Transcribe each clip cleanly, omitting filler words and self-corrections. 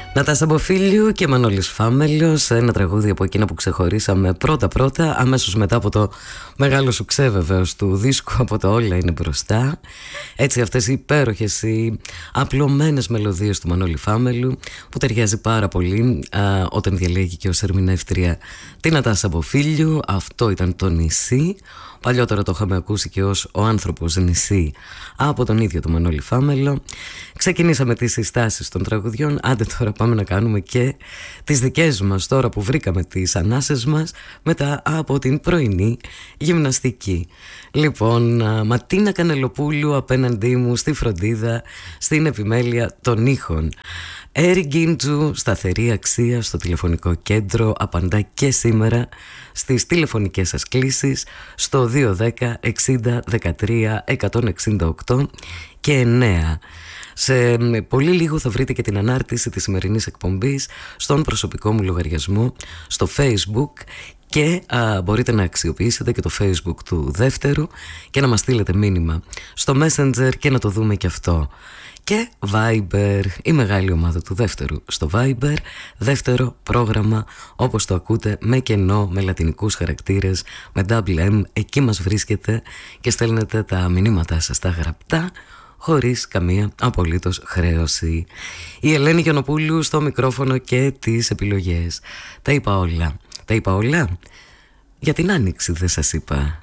Νατάσα Μποφίλιου και Μανώλης Φάμελιος, ένα τραγούδι από εκείνα που ξεχωρίσαμε πρώτα, αμέσως μετά από το μεγάλο σουξέ βεβαίως του δίσκου, από το Όλα είναι μπροστά. Έτσι αυτές οι υπέροχες, οι απλωμένες μελωδίες του Μανώλη Φάμελου, που ταιριάζει πάρα πολύ όταν διαλέγει και ως ερμηνεύτρια την Νατάσα Μποφίλιου. Αυτό ήταν το Νησί. Παλιότερα το είχαμε ακούσει και ως Ο άνθρωπος νησί από τον ίδιο τον Μανώλη Φάμελο. Ξεκινήσαμε τις συστάσεις των τραγουδιών. Άντε τώρα πάμε να κάνουμε και τις δικές μας, τώρα που βρήκαμε τις ανάσες μας μετά από την πρωινή γυμναστική. Λοιπόν, Ματίνα Κανελοπούλου απέναντί μου στη φροντίδα, στην επιμέλεια των ήχων. Έρη Γκίντζου, σταθερή αξία στο τηλεφωνικό κέντρο, απαντά και σήμερα στις τηλεφωνικές σας κλήσεις στο 210 60 13 168 και 9. Σε πολύ λίγο θα βρείτε και την ανάρτηση της σημερινής εκπομπής στον προσωπικό μου λογαριασμό στο Facebook και μπορείτε να αξιοποιήσετε και το Facebook του δεύτερου και να μας στείλετε μήνυμα στο Messenger και να το δούμε και αυτό. Και Viber, η μεγάλη ομάδα του δεύτερου στο Viber, δεύτερο πρόγραμμα όπως το ακούτε, με κενό, με λατινικούς χαρακτήρες, με WM, εκεί μας βρίσκεται και στέλνετε τα μηνύματά σας τα γραπτά, χωρίς καμία απολύτως χρέωση. Η Ελένη Γιαννοπούλου στο μικρόφωνο και τις επιλογές. Τα είπα όλα. Τα είπα όλα. Για την Άνοιξη δεν σας είπα.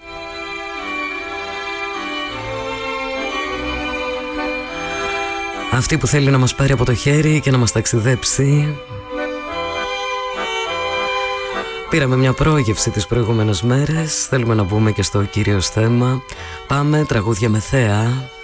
Αυτή που θέλει να μας πάρει από το χέρι και να μας ταξιδέψει. Πήραμε μια πρόγευση τις προηγούμενες μέρες. Θέλουμε να μπούμε και στο κυρίως θέμα. Πάμε τραγούδια με θέα.